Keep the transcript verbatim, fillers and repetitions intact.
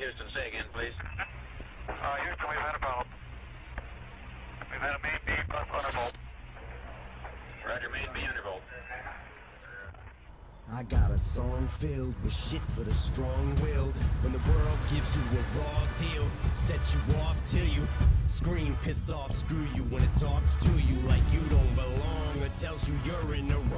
Houston, say again, please. Uh, Houston, we've had a problem. We've had a main beam up undervolt. Roger, main B undervolt. I got a song filled with shit for the strong-willed. When the world gives you a raw deal, set you off till you scream, piss off, screw you. When it talks to you like you don't belong or tells you you're in the wrong.